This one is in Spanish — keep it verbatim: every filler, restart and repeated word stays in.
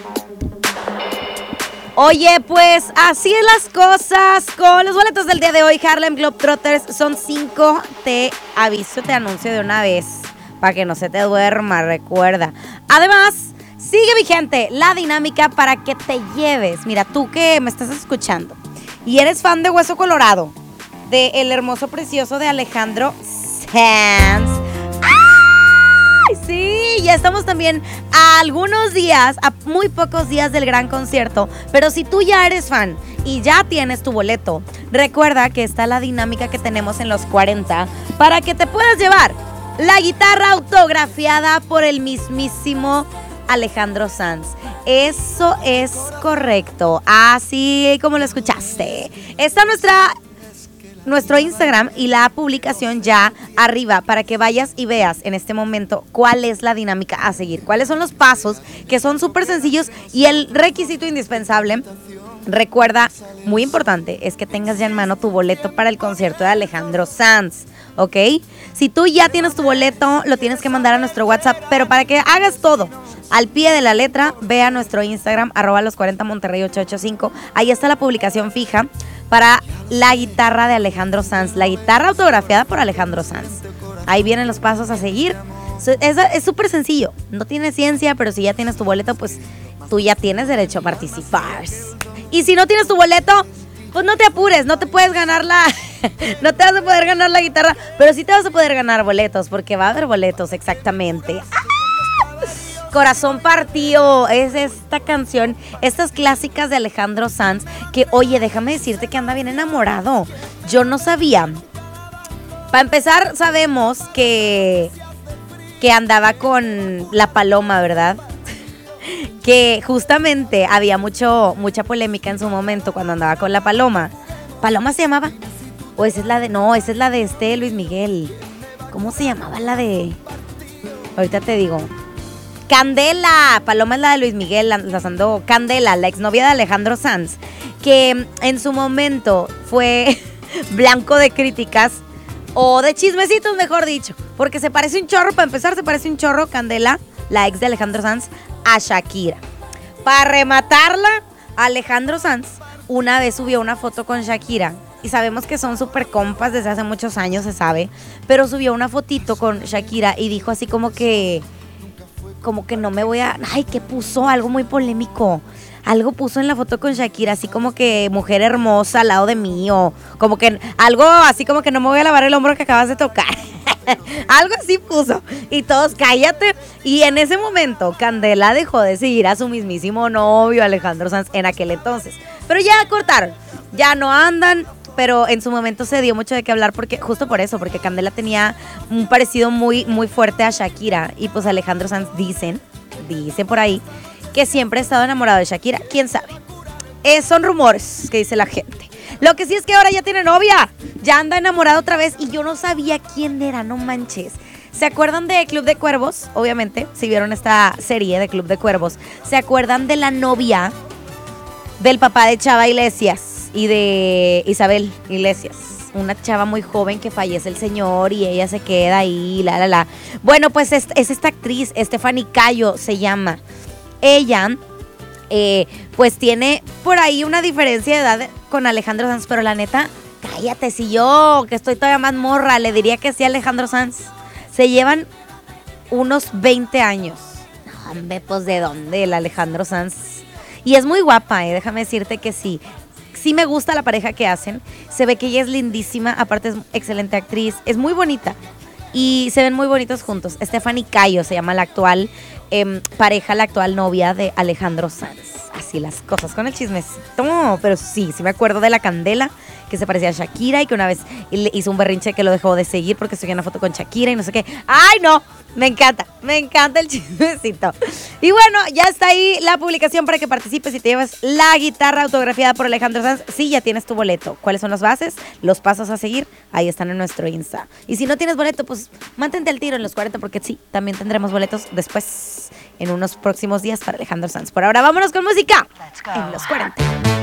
Oye, pues así es las cosas con los boletos del día de hoy. Harlem Globetrotters son cinco. Te aviso, te anuncio de una vez para que no se te duerma, recuerda. Además, sigue vigente la dinámica para que te lleves. Mira, tú que me estás escuchando y eres fan de Hueso Colorado, de el hermoso, precioso de Alejandro Sanz. Sí, ya estamos también a algunos días, a muy pocos días del gran concierto. Pero si tú ya eres fan y ya tienes tu boleto, recuerda que está la dinámica que tenemos en los cuarenta para que te puedas llevar la guitarra autografiada por el mismísimo Alejandro Sanz. Eso es correcto, así como lo escuchaste. Está nuestra... nuestro Instagram y la publicación ya arriba para que vayas y veas en este momento cuál es la dinámica a seguir, cuáles son los pasos que son súper sencillos y el requisito indispensable. Recuerda, muy importante, es que tengas ya en mano tu boleto para el concierto de Alejandro Sanz, ¿ok? Si tú ya tienes tu boleto, lo tienes que mandar a nuestro WhatsApp, pero para que hagas todo al pie de la letra, ve a nuestro Instagram, arroba los cuarenta Monterrey ocho ocho cinco. Ahí está la publicación fija para la guitarra de Alejandro Sanz, la guitarra autografiada por Alejandro Sanz. Ahí vienen los pasos a seguir. Es súper sencillo, no tiene ciencia, pero si ya tienes tu boleto, pues tú ya tienes derecho a participar. Y si no tienes tu boleto, pues no te apures, no te puedes ganar la... no te vas a poder ganar la guitarra, pero sí te vas a poder ganar boletos, porque va a haber boletos, exactamente. Corazón partido, es esta canción, estas clásicas de Alejandro Sanz, que oye, déjame decirte que anda bien enamorado. Yo no sabía. Para empezar, sabemos que, que andaba con la Paloma, ¿verdad? Que justamente había mucho, mucha polémica en su momento cuando andaba con la Paloma. ¿Paloma se llamaba? O esa es la de, no, esa es la de este Luis Miguel. ¿Cómo se llamaba la de? Ahorita te digo. Candela, Paloma es la de Luis Miguel, las andó Candela, la exnovia de Alejandro Sanz, que en su momento fue blanco de críticas o de chismecitos, mejor dicho, porque se parece un chorro, para empezar se parece un chorro Candela, la ex de Alejandro Sanz, a Shakira. Para rematarla, Alejandro Sanz una vez subió una foto con Shakira y sabemos que son súper compas desde hace muchos años, se sabe, pero subió una fotito con Shakira y dijo así como que como que no me voy a... Ay, ¿qué puso? Algo muy polémico. Algo puso en la foto con Shakira, así como que mujer hermosa al lado de mí, o como que algo así como que no me voy a lavar el hombro que acabas de tocar. Algo así puso. Y todos, cállate. Y en ese momento, Candela dejó de seguir a su mismísimo novio, Alejandro Sanz, en aquel entonces. Pero ya cortaron. Ya no andan. Pero en su momento se dio mucho de qué hablar porque justo por eso, porque Candela tenía un parecido muy, muy fuerte a Shakira. Y pues Alejandro Sanz dicen, dicen por ahí, que siempre ha estado enamorado de Shakira. ¿Quién sabe? Eh, son rumores que dice la gente. Lo que sí es que ahora ya tiene novia. Ya anda enamorado otra vez y yo no sabía quién era, no manches. ¿Se acuerdan de Club de Cuervos? Obviamente, si vieron esta serie de Club de Cuervos. ¿Se acuerdan de la novia del papá de Chava Iglesias y de Isabel Iglesias? Una chava muy joven que fallece el señor y ella se queda ahí, la, la, la. Bueno, pues es, es esta actriz, Stephanie Cayo se llama. Ella, eh, pues tiene por ahí una diferencia de edad con Alejandro Sanz, pero la neta, cállate, si yo, que estoy todavía más morra, le diría que sí a Alejandro Sanz. Se llevan unos veinte años. No, hombre, pues ¿de dónde el Alejandro Sanz? Y es muy guapa, eh, déjame decirte que sí. Sí me gusta la pareja que hacen. Se ve que ella es lindísima, aparte es excelente actriz, es muy bonita. Y se ven muy bonitos juntos. Stephanie Cayo se llama la actual eh, pareja, la actual novia de Alejandro Sanz. Así las cosas con el chismecito. Pero sí, sí me acuerdo de la Candela, que se parecía a Shakira y que una vez le hizo un berrinche que lo dejó de seguir porque subía una foto con Shakira y no sé qué. ¡Ay, no! Me encanta, me encanta el chismecito. Y bueno, ya está ahí la publicación para que participes y te llevas la guitarra autografiada por Alejandro Sanz. Sí, ya tienes tu boleto. ¿Cuáles son las bases? Los pasos a seguir, ahí están en nuestro Insta. Y si no tienes boleto, pues mantente al tiro en los cuarenta porque sí, también tendremos boletos después en unos próximos días para Alejandro Sanz. Por ahora, vámonos con música en los cuarenta.